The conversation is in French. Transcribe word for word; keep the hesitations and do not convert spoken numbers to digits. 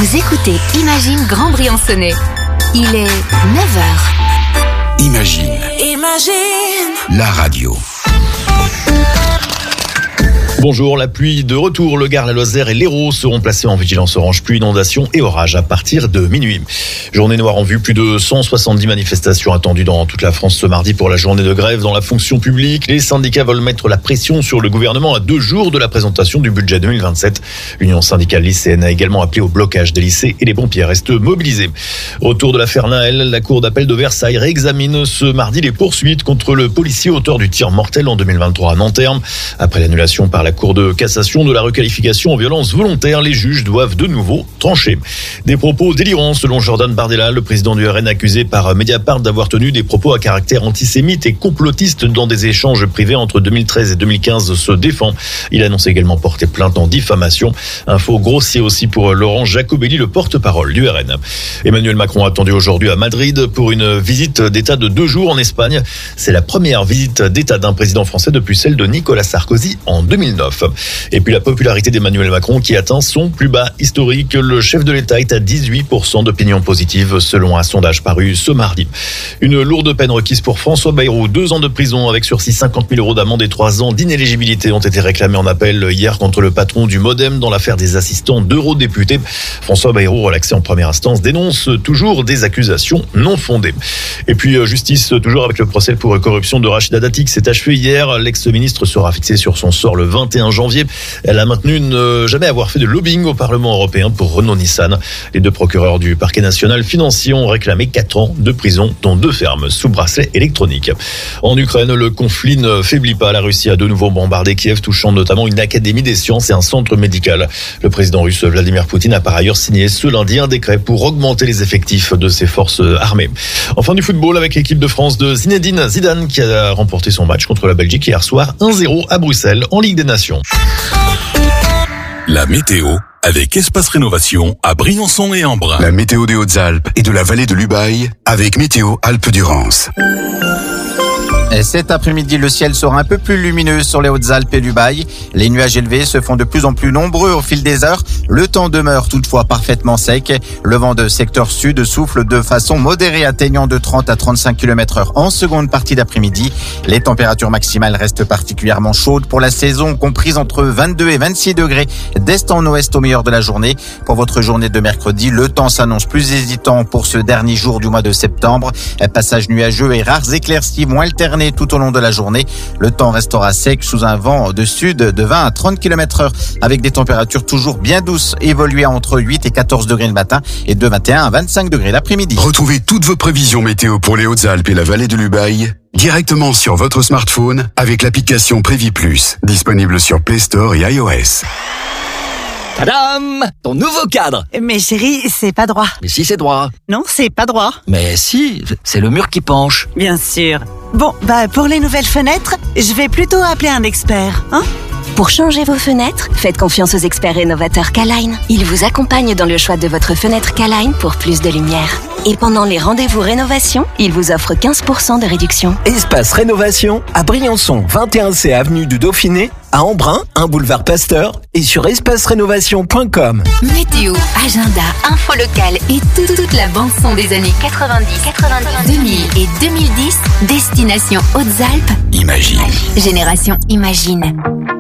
Vous écoutez Imagine Grand Briançonnais. Il est neuf heures. Imagine. Imagine. La radio. Bonjour, la pluie de retour. Le Gard, la Lozère et l'Hérault seront placés en vigilance orange pluie, inondation et orage à partir de minuit. Journée noire en vue, plus de cent soixante-dix manifestations attendues dans toute la France ce mardi pour la journée de grève dans la fonction publique. Les syndicats veulent mettre la pression sur le gouvernement à deux jours de la présentation du budget deux mille vingt-sept. L'Union syndicale lycéenne a également appelé au blocage des lycées et les pompiers restent mobilisés. Autour de l'affaire Naël, la cour d'appel de Versailles réexamine ce mardi les poursuites contre le policier auteur du tir mortel en deux mille vingt-trois à Nanterre. Après l'annulation par la Cour de cassation de la requalification en violence volontaire, les juges doivent de nouveau trancher. Des propos délirants selon Jordan Bardella, le président du R N accusé par Mediapart d'avoir tenu des propos à caractère antisémite et complotiste dans des échanges privés entre deux mille treize et deux mille quinze se défend. Il annonce également porter plainte en diffamation. Info grossier aussi pour Laurent Jacobelli, le porte-parole du R N. Emmanuel Macron attendu aujourd'hui à Madrid pour une visite d'État de deux jours en Espagne. C'est la première visite d'État d'un président français depuis celle de Nicolas Sarkozy en deux mille neuf. Et puis la popularité d'Emmanuel Macron qui atteint son plus bas historique. Le chef de l'État est à dix-huit pour cent d'opinion positive selon un sondage paru ce mardi. Une lourde peine requise pour François Bayrou. Deux ans de prison avec sursis, cinquante mille euros d'amende et trois ans d'inéligibilité ont été réclamés en appel hier contre le patron du Modem dans l'affaire des assistants d'eurodéputés. François Bayrou, relaxé en première instance, dénonce toujours des accusations non fondées. Et puis justice toujours avec le procès pour corruption de Rachida Dati qui s'est achevé hier. L'ex-ministre sera fixé sur son sort le vingt et un janvier. Elle a maintenu ne jamais avoir fait de lobbying au Parlement européen pour Renault-Nissan. Les deux procureurs du parquet national financier ont réclamé quatre ans de prison, dont deux fermes sous bracelet électronique. En Ukraine, le conflit ne faiblit pas. La Russie a de nouveau bombardé Kiev, touchant notamment une académie des sciences et un centre médical. Le président russe Vladimir Poutine a par ailleurs signé ce lundi un décret pour augmenter les effectifs de ses forces armées. Enfin du football avec l'équipe de France de Zinedine Zidane qui a remporté son match contre la Belgique hier soir un zéro à Bruxelles en Ligue des Nations. La météo avec Espace Rénovation à Briançon et Embrun. La météo des Hautes-Alpes et de la vallée de l'Ubaye avec Météo Alpes-Durance. Et cet après-midi, le ciel sera un peu plus lumineux sur les Hautes-Alpes et l'Ubaye. Les nuages élevés se font de plus en plus nombreux au fil des heures. Le temps demeure toutefois parfaitement sec. Le vent de secteur sud souffle de façon modérée, atteignant de trente à trente-cinq kilomètres heure en seconde partie d'après-midi. Les températures maximales restent particulièrement chaudes pour la saison, comprises entre vingt-deux et vingt-six degrés d'est en ouest au meilleur de la journée. Pour votre journée de mercredi, le temps s'annonce plus hésitant pour ce dernier jour du mois de septembre. Passage nuageux et rares éclaircies vont alterner tout au long de la journée. Le temps restera sec sous un vent de sud de vingt à trente kilomètres heure avec des températures toujours bien douces, évoluant entre huit et quatorze degrés le matin et de vingt et un à vingt-cinq degrés l'après-midi. Retrouvez toutes vos prévisions météo pour les Hautes-Alpes et la vallée de l'Ubaye directement sur votre smartphone avec l'application Prévi Plus, disponible sur Play Store et iOS. Tadam! Ton nouveau cadre! Mais chérie, c'est pas droit. Mais si, c'est droit. Non, c'est pas droit. Mais si, c'est le mur qui penche. Bien sûr. Bon, bah pour les nouvelles fenêtres, je vais plutôt appeler un expert, hein? Pour changer vos fenêtres, faites confiance aux experts rénovateurs K-Line. Ils vous accompagnent dans le choix de votre fenêtre K-Line pour plus de lumière. Et pendant les rendez-vous rénovation, ils vous offrent quinze pour cent de réduction. Espace Rénovation à Briançon, vingt et un C avenue du Dauphiné, à Embrun, un boulevard Pasteur et sur espace rénovation point com. Météo, agenda, info locale et tout- toute la bande-son des années quatre-vingt-dix, quatre-vingt-dix, deux mille et deux mille dix, destination Hautes-Alpes, Imagine. Génération Imagine.